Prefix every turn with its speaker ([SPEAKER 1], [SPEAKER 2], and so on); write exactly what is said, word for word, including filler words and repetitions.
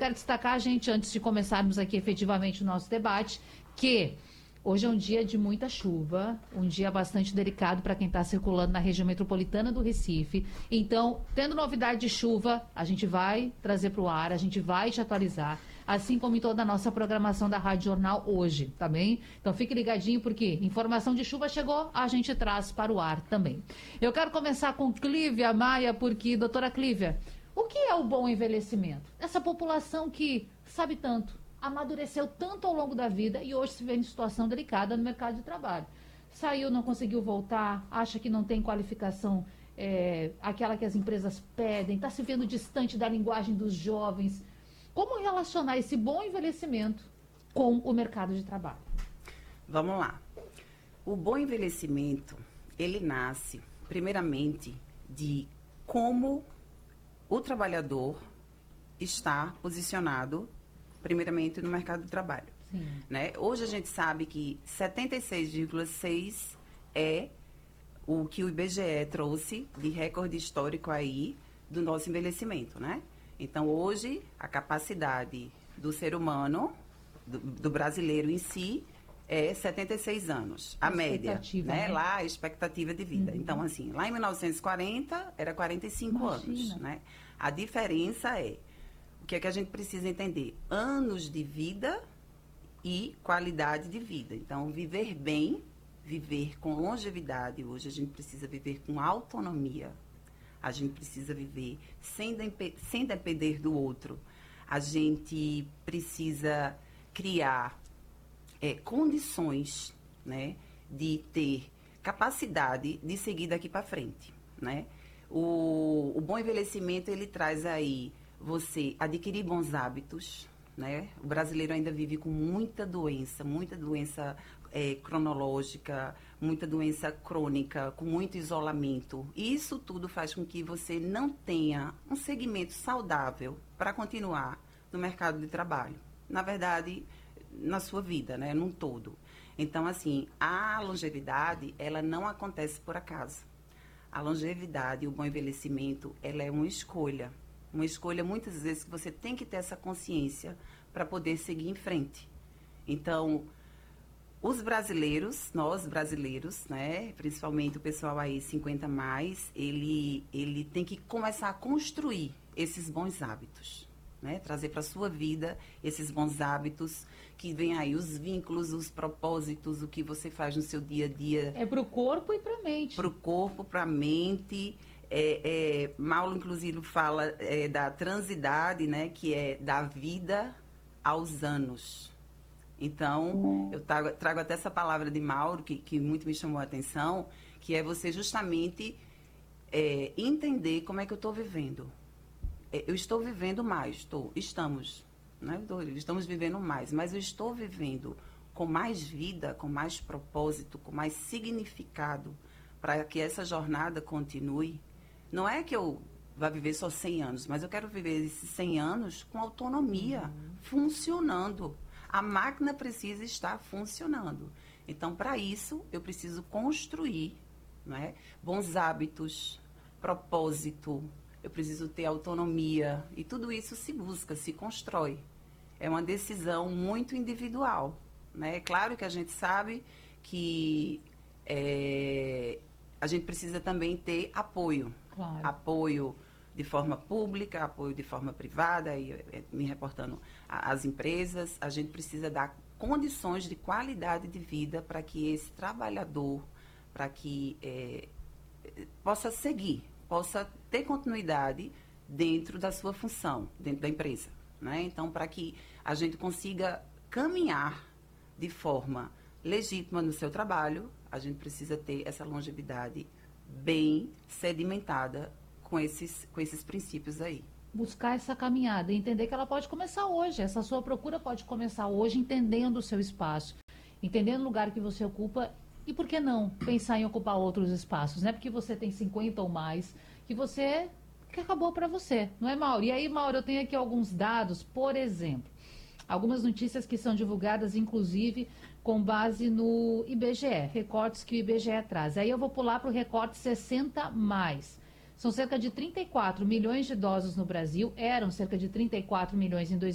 [SPEAKER 1] quero destacar, gente, antes de começarmos aqui efetivamente o nosso debate, que hoje é um dia de muita chuva, um dia bastante delicado para quem está circulando na região metropolitana do Recife. Então, tendo novidade de chuva, a gente vai trazer para o ar, a gente vai te atualizar, assim como em toda a nossa programação da Rádio Jornal hoje, tá bem? Então, fique ligadinho, porque informação de chuva chegou, a gente traz para o ar também. Eu quero começar com Clívia Maia, porque, doutora Clívia, o que é o bom envelhecimento? Essa população que sabe tanto, amadureceu tanto ao longo da vida e hoje se vê em situação delicada no mercado de trabalho. Saiu, não conseguiu voltar, acha que não tem qualificação, é, aquela que as empresas pedem, está se vendo distante da linguagem dos jovens. Como relacionar esse bom envelhecimento com o mercado de trabalho?
[SPEAKER 2] Vamos lá. O bom envelhecimento, ele nasce, primeiramente, de como o trabalhador está posicionado primeiramente no mercado de trabalho. Né? Hoje a gente sabe que setenta e seis vírgula seis é o que o I B G E trouxe de recorde histórico aí do nosso envelhecimento, né? Então, hoje, a capacidade do ser humano, do, do brasileiro em si, é setenta e seis anos, a, a média, né? né? Lá, a expectativa de vida. Uhum. Então, assim, lá em mil novecentos e quarenta, era quarenta e cinco Imagina. anos, né? A diferença é, o que é que a gente precisa entender? Anos de vida e qualidade de vida. Então, viver bem, viver com longevidade, hoje a gente precisa viver com autonomia. A gente precisa viver sem, de, sem depender do outro. A gente precisa criar é, condições, né, de ter capacidade de seguir daqui para frente, né? O, o bom envelhecimento, ele traz aí você adquirir bons hábitos, né? O brasileiro ainda vive com muita doença, muita doença é, cronológica, muita doença crônica, com muito isolamento. E isso tudo faz com que você não tenha um segmento saudável para continuar no mercado de trabalho. Na verdade, na sua vida, né? Num todo. Então, assim, a longevidade, ela não acontece por acaso. A longevidade e o bom envelhecimento, ela é uma escolha. Uma escolha, muitas vezes, que você tem que ter essa consciência para poder seguir em frente. Então, os brasileiros, nós brasileiros, né, principalmente o pessoal aí cinquenta mais, ele, ele tem que começar a construir esses bons hábitos, né? Trazer para a sua vida esses bons hábitos, que vem aí os vínculos, os propósitos, o que você faz no seu dia a dia.
[SPEAKER 1] É para o corpo e para a mente.
[SPEAKER 2] Para o corpo, para a mente. É, é, Maulo, inclusive, fala é, da transidade, né, que é da vida aos anos. Então, eu trago, trago até essa palavra de Mauro, que, que muito me chamou a atenção, que é você justamente é, entender como é que eu estou vivendo. É, eu estou vivendo mais, estou, estamos, né, estamos vivendo mais, mas eu estou vivendo com mais vida, com mais propósito, com mais significado, para que essa jornada continue. Não é que eu vá viver só cem anos, mas eu quero viver esses cem anos com autonomia, uhum. funcionando. A máquina precisa estar funcionando. Então, para isso, eu preciso construir, né, bons hábitos, propósito, eu preciso ter autonomia. E tudo isso se busca, se constrói. É uma decisão muito individual, né? Claro que a gente sabe que é, a gente precisa também ter apoio. Claro. Apoio de forma pública, apoio de forma privada, e me reportando às empresas. A gente precisa dar condições de qualidade de vida para que esse trabalhador, para que é, possa seguir, possa ter continuidade dentro da sua função, dentro da empresa, né? Então, para que a gente consiga caminhar de forma legítima no seu trabalho, a gente precisa ter essa longevidade bem sedimentada com esses, com esses princípios aí.
[SPEAKER 1] Buscar essa caminhada, entender que ela pode começar hoje, essa sua procura pode começar hoje, entendendo o seu espaço, entendendo o lugar que você ocupa e, por que não, pensar em ocupar outros espaços, não é porque você tem cinquenta ou mais que você, que acabou para você, não é, Mauro? E aí, Mauro, eu tenho aqui alguns dados, por exemplo, algumas notícias que são divulgadas, inclusive, com base no I B G E, recortes que o I B G E traz. Aí eu vou pular para o recorte sessenta mais. São cerca de trinta e quatro milhões de idosos no Brasil, eram cerca de trinta e quatro milhões em dois mil